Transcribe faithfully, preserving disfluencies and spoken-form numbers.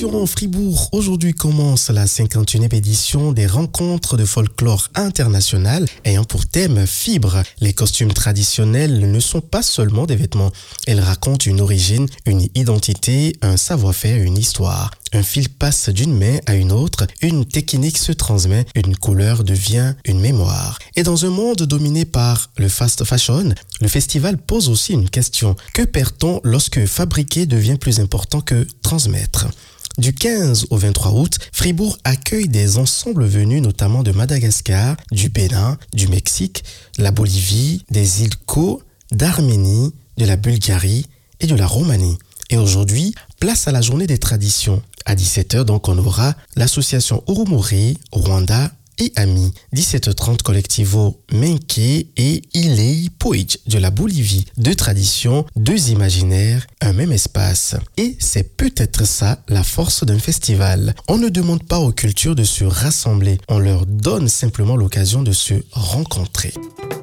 En Fribourg, aujourd'hui commence la cinquante et unième édition des rencontres de folklore internationales ayant pour thème fibre. Les costumes traditionnels ne sont pas seulement des vêtements, ils racontent une origine, une identité, un savoir-faire, une histoire. Un fil passe d'une main à une autre, une technique se transmet, une couleur devient une mémoire. Et dans un monde dominé par le fast fashion, le festival pose aussi une question. Que perd-on lorsque fabriquer devient plus important que transmettre ? Du quinze au vingt-trois août, Fribourg accueille des ensembles venus notamment de Madagascar, du Bénin, du Mexique, la Bolivie, des îles Caux, d'Arménie, de la Bulgarie et de la Roumanie. Et aujourd'hui, place à la journée des traditions. À dix-sept heures, donc, on aura l'association Urumuri, Rwanda et Amis. dix-sept heures trente, Collectivo Menke et Ilei Poij de la Bolivie. Deux traditions, deux imaginaires, un même espace. Et c'est peut-être ça la force d'un festival. On ne demande pas aux cultures de se rassembler, on leur donne simplement l'occasion de se rencontrer.